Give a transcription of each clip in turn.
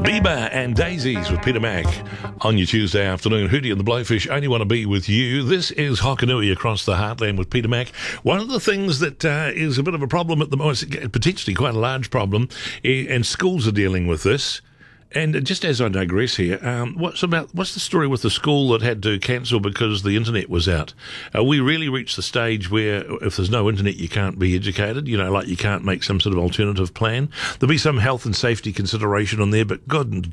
Bieber and Daisies with Peter Mac on your Tuesday afternoon. Hootie and the Blowfish only want to be with you. This is Hokanui Across the Heartland with Peter Mac. One of the things that is a bit of a problem at the moment, potentially quite a large problem, and schools are dealing with this. And just as I digress here, what's the story with the school that had to cancel because the internet was out? We really reached the stage where if there's no internet, you can't be educated, like you can't make some sort of alternative plan. There'll be some health and safety consideration on there, but God,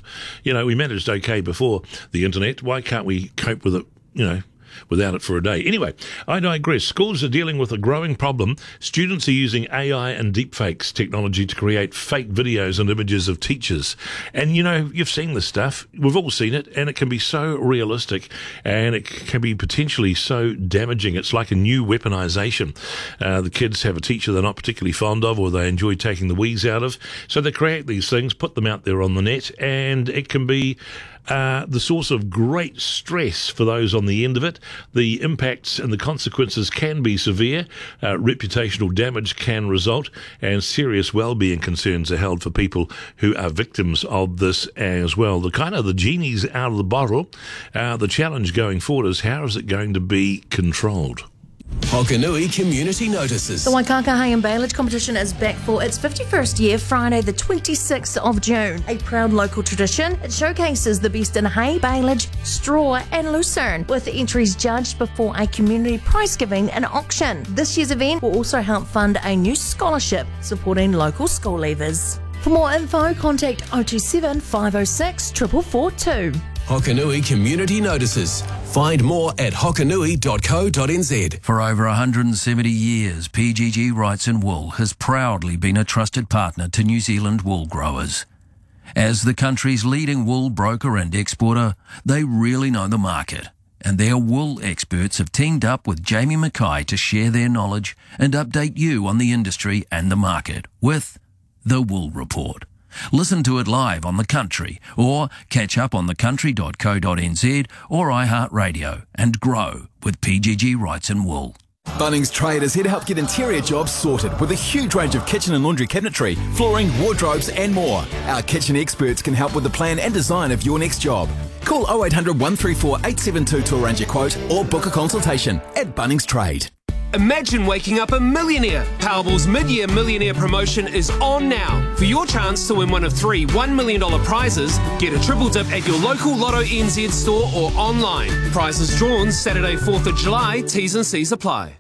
we managed okay before the internet. Why can't we cope with it, without it for a day? Anyway, I digress. Schools are dealing with a growing problem. Students are using AI and deepfakes technology to create fake videos and images of teachers. And, you've seen this stuff. We've all seen it, and it can be so realistic, and it can be potentially so damaging. It's like a new weaponization. The kids have a teacher they're not particularly fond of, or they enjoy taking the wheeze out of. So they create these things, put them out there on the net, and it can be the source of great stress for those on the end of it. The impacts and the consequences can be severe. Reputational damage can result, and serious well-being concerns are held for people who are victims of this as well. The genie's out of the bottle. The challenge going forward is how is it going to be controlled? Hokanui Community Notices. The Waikaka Hay and Bailage competition is back for its 51st year, Friday the 26th of June. A proud local tradition, it showcases the best in hay, bailage, straw and lucerne, with entries judged before a community prize giving and auction. This year's event will also help fund a new scholarship supporting local school leavers. For more info, contact 027 506 4442. Hokanui Community Notices. Find more at hokanui.co.nz. For over 170 years, PGG Wrights & Wool has proudly been a trusted partner to New Zealand wool growers. As the country's leading wool broker and exporter, they really know the market, and their wool experts have teamed up with Jamie Mackay to share their knowledge and update you on the industry and the market with The Wool Report. Listen to it live on The Country or catch up on thecountry.co.nz or iHeartRadio and grow with PGG Wrights & Wool. Bunnings Trade is here to help get interior jobs sorted with a huge range of kitchen and laundry cabinetry, flooring, wardrobes and more. Our kitchen experts can help with the plan and design of your next job. Call 0800 134 872 to arrange a quote or book a consultation at Bunnings Trade. Imagine waking up a millionaire. Powerball's mid-year millionaire promotion is on now. For your chance to win one of three $1 million prizes, get a triple dip at your local Lotto NZ store or online. Prizes drawn Saturday 4th of July. T's and C's apply.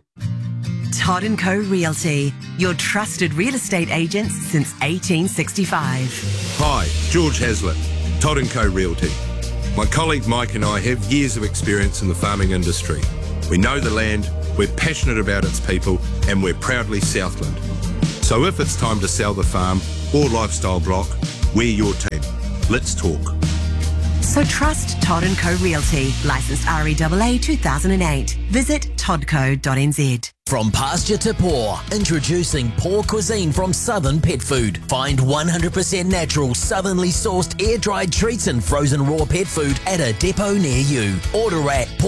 Todd & Co Realty, your trusted real estate agents since 1865. Hi, George Hazlitt, Todd & Co Realty. My colleague Mike and I have years of experience in the farming industry. We know the land, we're passionate about its people, and we're proudly Southland. So if it's time to sell the farm or lifestyle block, we're your team. Let's talk. So trust Todd & Co Realty, licensed REAA 2008. Visit toddco.nz. From pasture to paw, introducing Paw Cuisine from Southern Pet Food. Find 100% natural, southernly sourced air-dried treats and frozen raw pet food at a depot near you. Order at